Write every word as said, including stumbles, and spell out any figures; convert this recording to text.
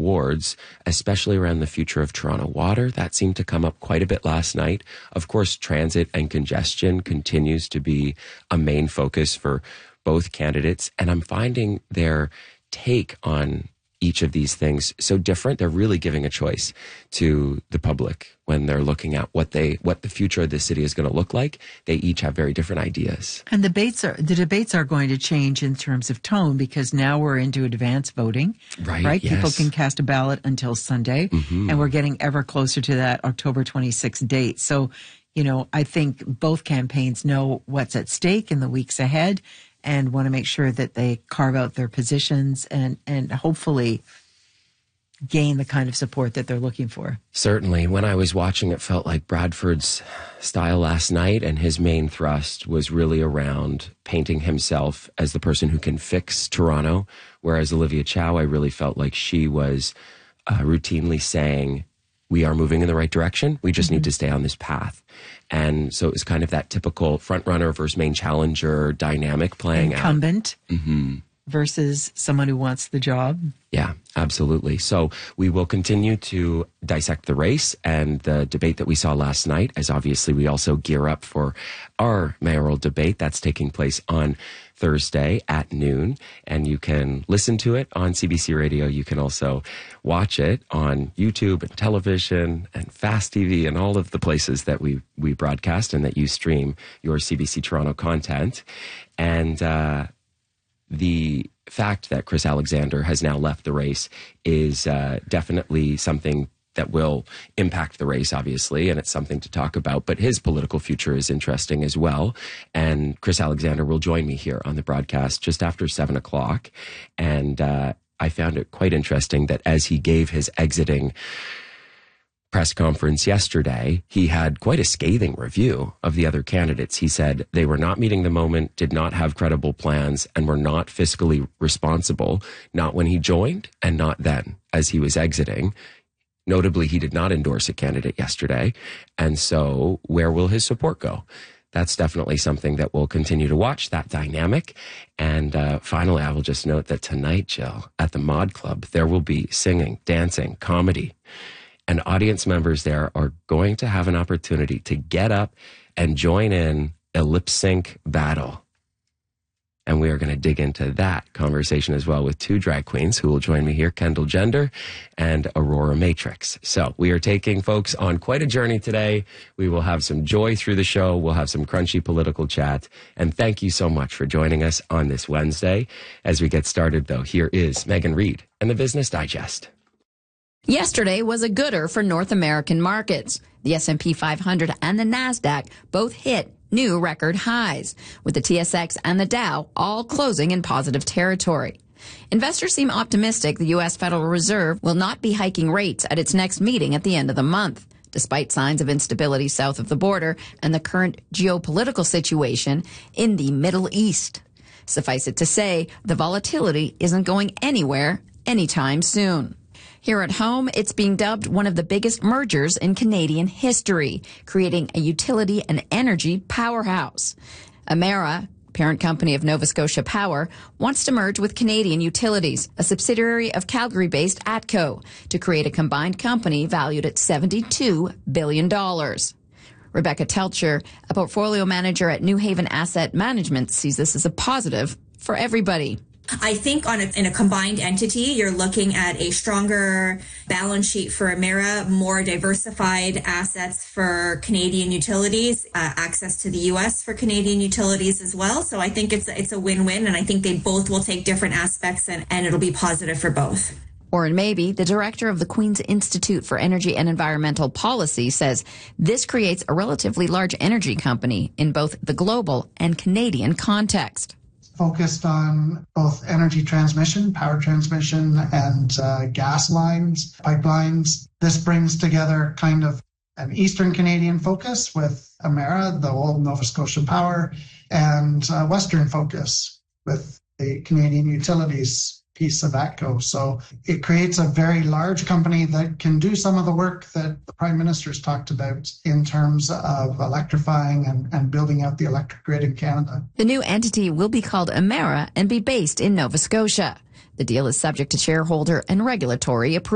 awards, especially around the future of Toronto Water. That seemed to come up quite a bit last night. Of course, transit and congestion continues to be a main focus for both candidates. And I'm finding their take on each of these things so different. They're really giving a choice to the public when they're looking at what they what the future of the city is going to look like. They each have very different ideas. And the debates are the debates are going to change in terms of tone because now we're into advance voting. Right. Right. Yes. People can cast a ballot until Sunday, mm-hmm. and we're getting ever closer to that October twenty-sixth date. So, you know, I think both campaigns know what's at stake in the weeks ahead, and want to make sure that they carve out their positions and, and hopefully gain the kind of support that they're looking for. Certainly. When I was watching, it felt like Bradford's style last night, and his main thrust was really around painting himself as the person who can fix Toronto, whereas Olivia Chow, I really felt like she was uh, routinely saying, we are moving in the right direction. We just mm-hmm. need to stay on this path. And so it was kind of that typical front runner versus main challenger dynamic playing Incumbent out. Mm-hmm. versus someone who wants the job. Yeah, absolutely. So we will continue to dissect the race and the debate that we saw last night, as obviously we also gear up for our mayoral debate that's taking place on Thursday at noon. And you can listen to it on C B C Radio. You can also watch it on YouTube and television and Fast T V and all of the places that we, we broadcast and that you stream your C B C Toronto content. And, uh, the fact that Chris Alexander has now left the race is uh, definitely something that will impact the race, obviously, and it's something to talk about. But his political future is interesting as well. And Chris Alexander will join me here on the broadcast just after seven o'clock. And uh, I found it quite interesting that as he gave his exiting press conference yesterday, he had quite a scathing review of the other candidates. He said they were not meeting the moment, did not have credible plans, and were not fiscally responsible, not when he joined and not then as he was exiting. Notably, he did not endorse a candidate yesterday. And so where will his support go? That's definitely something that we'll continue to watch, that dynamic. And uh, finally, I will just note that tonight, Jill, at the Mod Club, there will be singing, dancing, comedy. And audience members there are going to have an opportunity to get up and join in a lip sync battle. And we are going to dig into that conversation as well with two drag queens who will join me here, Kendall Gender and Aurora Matrix. So we are taking folks on quite a journey today. We will have some joy through the show. We'll have some crunchy political chat. And thank you so much for joining us on this Wednesday. As we get started, though, here is Megan Reid and the Business Digest. Yesterday was a gooder for North American markets. The S and P five hundred and the NASDAQ both hit new record highs, with the T S X and the Dow all closing in positive territory. Investors seem optimistic the U S Federal Reserve will not be hiking rates at its next meeting at the end of the month, despite signs of instability south of the border and the current geopolitical situation in the Middle East. Suffice it to say, the volatility isn't going anywhere anytime soon. Here at home, it's being dubbed one of the biggest mergers in Canadian history, creating a utility and energy powerhouse. Emera, parent company of Nova Scotia Power, wants to merge with Canadian Utilities, a subsidiary of Calgary-based ATCO, to create a combined company valued at seventy-two billion dollars. Rebecca Telcher, a portfolio manager at New Haven Asset Management, sees this as a positive for everybody. I think on a, in a combined entity, you're looking at a stronger balance sheet for Emera, more diversified assets for Canadian Utilities, uh, access to the U S for Canadian Utilities as well. So I think it's it's a win-win, and I think they both will take different aspects, and, and it'll be positive for both. Warren Mabey, the director of the Queen's Institute for Energy and Environmental Policy, says this creates a relatively large energy company in both the global and Canadian context. Focused on both energy transmission, power transmission, and uh, gas lines, pipelines. This brings together kind of an Eastern Canadian focus with Emera, the old Nova Scotia Power, and uh, Western focus with the Canadian Utilities piece of ATCO. So it creates a very large company that can do some of the work that the Prime Minister's talked about in terms of electrifying and, and building out the electric grid in Canada. The new entity will be called Emera and be based in Nova Scotia. The deal is subject to shareholder and regulatory approval.